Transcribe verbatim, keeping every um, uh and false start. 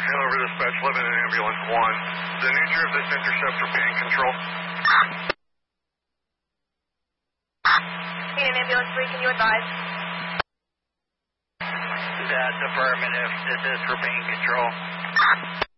Hanover Dispatch eleven and Ambulance one. The nature of this intercept for pain control? And Ambulance three, can you advise? That's affirmative. This is for pain control.